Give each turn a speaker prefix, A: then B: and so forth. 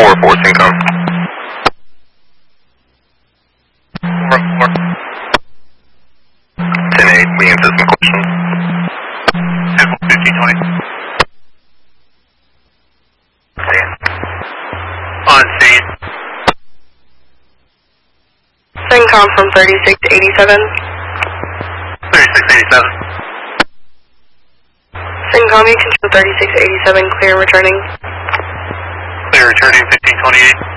A: 4-4, Syncom.
B: 4-4.
A: 10-8, being system question.
B: 1520. On scene.
C: Syncom from 3687.
B: 3687.
C: Syncom, you can show 3687, clear returning.
B: Clear returning 1528.